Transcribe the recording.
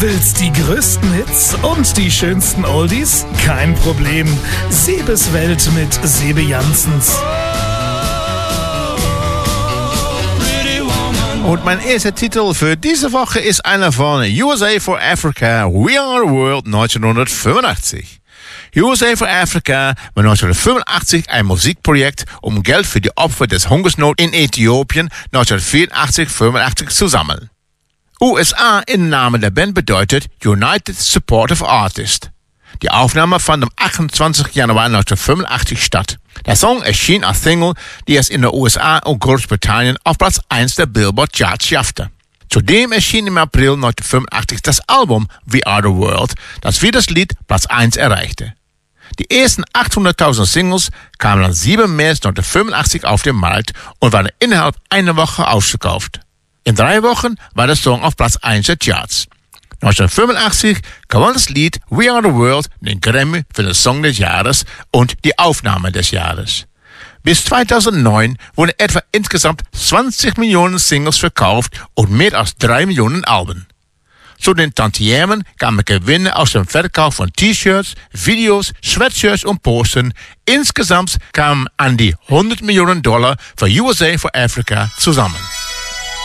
Willst die größten Hits und die schönsten Oldies? Kein Problem. Sebes Welt mit Sebe Janssens. Und mein erster Titel für diese Woche ist einer von USA for Africa, We Are the World 1985. USA for Africa war 1985 ein Musikprojekt, um Geld für die Opfer des Hungersnot in Äthiopien 1984-85 zu sammeln. USA im Namen der Band bedeutet United Supportive Artists. Die Aufnahme fand am 28. Januar 1985 statt. Der Song erschien als Single, die es in den USA und Großbritannien auf Platz 1 der Billboard Charts schaffte. Zudem erschien im April 1985 das Album We Are the World, das wie das Lied Platz 1 erreichte. Die ersten 800.000 Singles kamen am 7. März 1985 auf den Markt und waren innerhalb einer Woche ausverkauft. In 3 Wochen war der Song auf Platz 1 der Charts. 1985 gewann das Lied We Are the World den Grammy für den Song des Jahres und die Aufnahme des Jahres. Bis 2009 wurden etwa insgesamt 20 Millionen Singles verkauft und mehr als 3 Millionen Alben. Zu den Tantiemen kamen Gewinne aus dem Verkauf von T-Shirts, Videos, Sweatshirts und Postern. Insgesamt kamen an die $100 Millionen für USA for Africa zusammen.